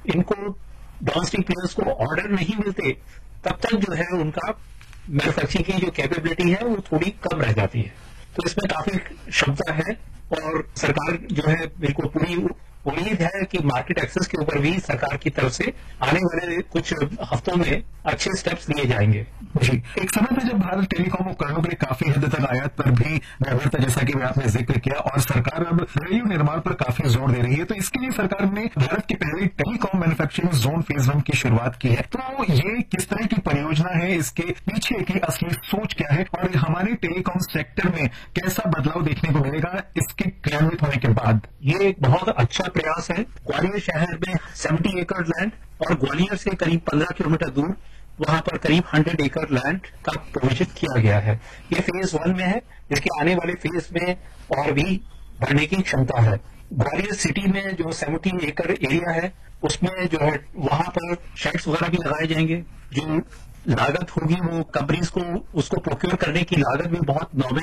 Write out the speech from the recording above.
इनको domestic players को order नहीं मिलते तब तक जो है उनका मैन्युफैक्चरिंग की जो कैपेबिलिटी है वो थोड़ी कम रह जाती है। तो इसमें काफी क्षमता है और सरकार जो है बिल्कुल पूरी उम्मीद है कि मार्केट एक्सेस के ऊपर भी सरकार की तरफ से आने वाले कुछ हफ्तों में अच्छे स्टेप्स लिए जाएंगे। जी, एक समय पे जब भारत टेलीकॉम उपकरणों के लिए काफी हद तक आयात पर भी निर्भर था, जैसा कि आपने जिक्र किया, और सरकार अब घरेलू निर्माण पर काफी जोर दे रही है, तो इसके लिए सरकार ने भारत के पहले टेलीकॉम मैन्युफैक्चरिंग जोन फेज 1 की शुरुआत की है। तो ये किस तरह की परियोजना है, इसके पीछे की असली सोच क्या है और हमारे टेलीकॉम सेक्टर में कैसा बदलाव देखने को मिलेगा इसके क्रियान्वित होने के बाद? ये एक बहुत अच्छा प्रयास है। ग्वालियर शहर में 70 एकड़ लैंड और ग्वालियर से करीब 15 किलोमीटर दूर वहां पर करीब 100 एकड़ लैंड का प्रोविजन किया गया है। ये फेज 1 में है, जिसके आने वाले फेज में और भी बढ़ने की क्षमता है। ग्वालियर सिटी में जो 70 एकड़ एरिया है उसमें जो है वहां पर शेड्स वगैरह भी लगाए जाएंगे। जो लागत होगी वो कंपनीज को उसको प्रोक्योर करने की लागत भी बहुत नॉमिनल